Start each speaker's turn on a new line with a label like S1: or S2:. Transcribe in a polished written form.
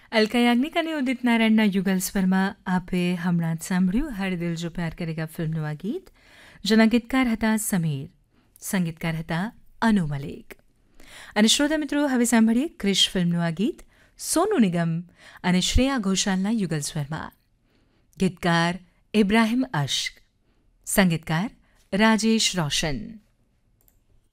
S1: અલકા યાજ્ઞિક અને ઉદિત નારાયણના યુગલ સ્વરમાં આપે હમણાં જ સાંભળ્યું હર દિલ જો પ્યાર કરેગા ફિલ્મનું આ ગીત, જેના ગીતકાર હતા સમીર, સંગીતકાર હતા અનુ મલિક. અને શ્રોતા મિત્રો, હવે સાંભળીએ ક્રિશ ફિલ્મનું આ ગીત સોનુ નિગમ અને શ્રેયા ઘોષાલના યુગલ સ્વરમાં. ગીતકાર ઇબ્રાહિમ અશ્ક, સંગીતકાર રાજેશ રોશન.